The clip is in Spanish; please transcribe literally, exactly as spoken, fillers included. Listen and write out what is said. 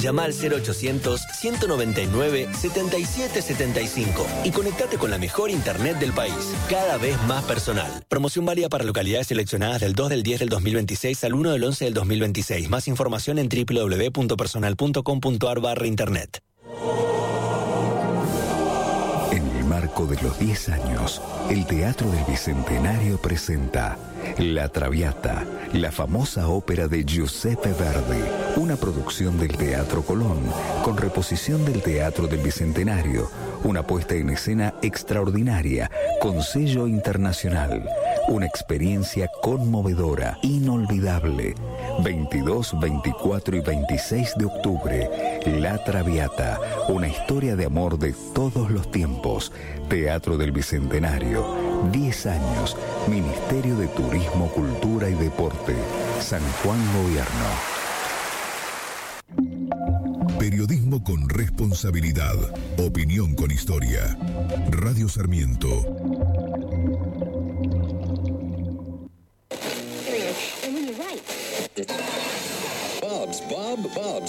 Llama al cero ochocientos, ciento noventa y nueve, setenta y siete setenta y cinco y conectate con la mejor internet del país, cada vez más personal. Promoción válida para localidades seleccionadas del dos del diez del dos mil veintiséis al uno del once del dos mil veintiséis. Más información en doble u doble u doble u punto personal punto com punto a r barra internet. En el marco de los diez años, el Teatro del Bicentenario presenta La Traviata, la famosa ópera de Giuseppe Verdi, una producción del Teatro Colón, con reposición del Teatro del Bicentenario, una puesta en escena extraordinaria, con sello internacional, una experiencia conmovedora, inolvidable. veintidós, veinticuatro y veintiséis de octubre, La Traviata, una historia de amor de todos los tiempos. Teatro del Bicentenario, diez años, Ministerio de Turismo, Cultura y Deporte, San Juan Gobierno. Periodismo con responsabilidad, opinión con historia. Radio Sarmiento. Bob's, Bob, Bob's.